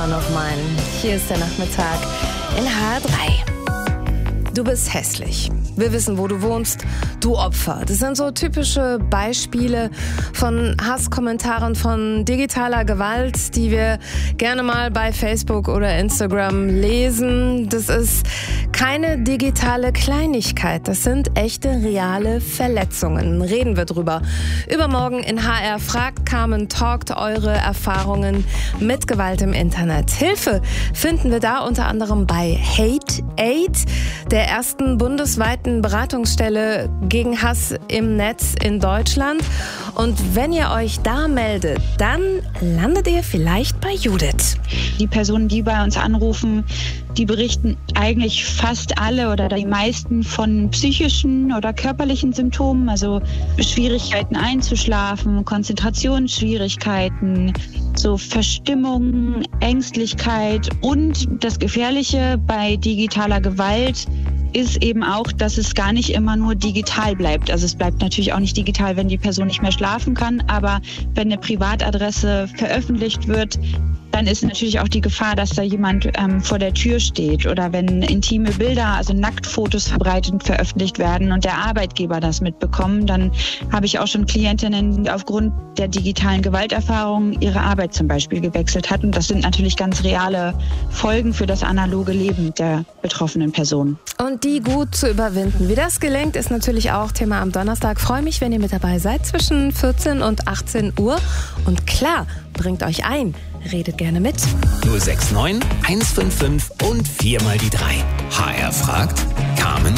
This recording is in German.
One of Mine. Hier ist der Nachmittag in HR3. Du bist hässlich. Wir wissen, wo du wohnst. Du Opfer. Das sind so typische Beispiele von Hasskommentaren, von digitaler Gewalt, die wir gerne mal bei Facebook oder Instagram lesen. Das ist keine digitale Kleinigkeit. Das sind echte, reale Verletzungen. Reden wir drüber. Übermorgen in HR fragt Carmen talkt eure Erfahrungen mit Gewalt im Internet. Hilfe finden wir da unter anderem bei Hate Aid, der ersten bundesweiten Beratungsstelle gegen Hass im Netz in Deutschland. Und wenn ihr euch da meldet, dann landet ihr vielleicht bei Judith. Die Personen, die bei uns anrufen, die berichten eigentlich fast alle oder die meisten von psychischen oder körperlichen Symptomen, also Schwierigkeiten einzuschlafen, Konzentrationsschwierigkeiten, so Verstimmung, Ängstlichkeit. Und das Gefährliche bei digitaler Gewalt ist eben auch, dass es gar nicht immer nur digital bleibt. Also es bleibt natürlich auch nicht digital, wenn die Person nicht mehr schlafen kann, aber wenn eine Privatadresse veröffentlicht wird, dann ist natürlich auch die Gefahr, dass da jemand vor der Tür steht oder wenn intime Bilder, also Nacktfotos verbreitet und veröffentlicht werden und der Arbeitgeber das mitbekommen, dann habe ich auch schon Klientinnen, die aufgrund der digitalen Gewalterfahrung ihre Arbeit zum Beispiel gewechselt hat und das sind natürlich ganz reale Folgen für das analoge Leben der betroffenen Person. Und die gut zu überwinden. Wie das gelingt, ist natürlich auch Thema am Donnerstag. Freue mich, wenn ihr mit dabei seid zwischen 14 und 18 Uhr. Und klar, bringt euch ein. Redet gerne mit. 069 155 und 4 mal die 3. HR fragt, Carmen